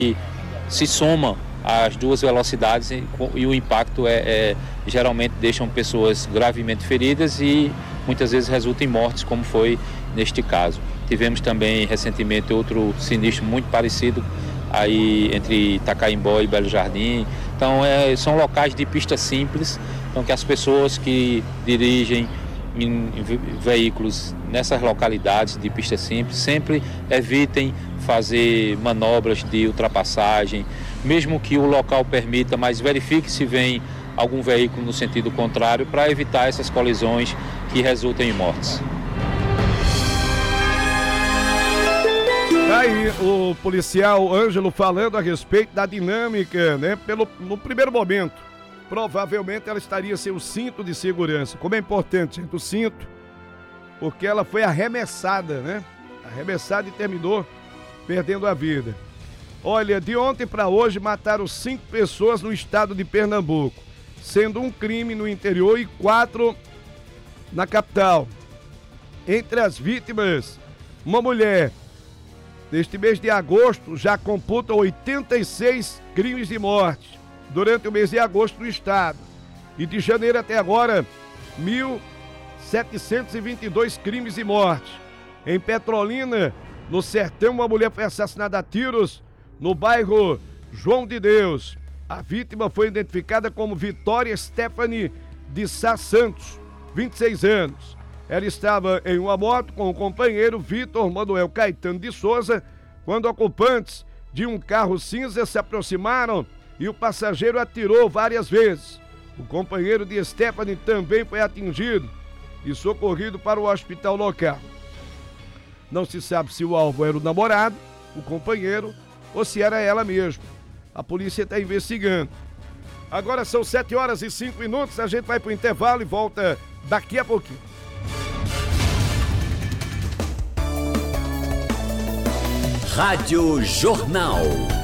se soma as duas velocidades e o impacto geralmente deixam pessoas gravemente feridas e muitas vezes resulta em mortes, como foi neste caso. Tivemos também recentemente outro sinistro muito parecido aí entre Itacaimbó e Belo Jardim. Então são locais de pista simples, então que as pessoas que dirigem em veículos nessas localidades de pista simples sempre evitem fazer manobras de ultrapassagem, mesmo que o local permita, mas verifique se vem algum veículo no sentido contrário para evitar essas colisões que resultem em mortes. Aí o policial Ângelo falando a respeito da dinâmica, né? No primeiro momento, provavelmente ela estaria sem o cinto de segurança. Como é importante, gente, o cinto, porque ela foi arremessada, né? Arremessada e terminou perdendo a vida. Olha, de ontem para hoje mataram 5 pessoas no estado de Pernambuco, sendo um crime no interior e 4 na capital. Entre as vítimas, uma mulher. Neste mês de agosto já computa 86 crimes de morte durante o mês de agosto no estado. E de janeiro até agora, 1.722 crimes de morte. Em Petrolina, no sertão, uma mulher foi assassinada a tiros no bairro João de Deus. A vítima foi identificada como Vitória Stephanie de Sá Santos, 26 anos. Ela estava em uma moto com o companheiro Vitor Manuel Caetano de Souza, quando ocupantes de um carro cinza se aproximaram e o passageiro atirou várias vezes. O companheiro de Stephanie também foi atingido e socorrido para o hospital local. Não se sabe se o alvo era o namorado, o companheiro, ou se era ela mesma. A polícia está investigando. Agora são 7h05, a gente vai para o intervalo e volta daqui a pouquinho. Rádio Jornal.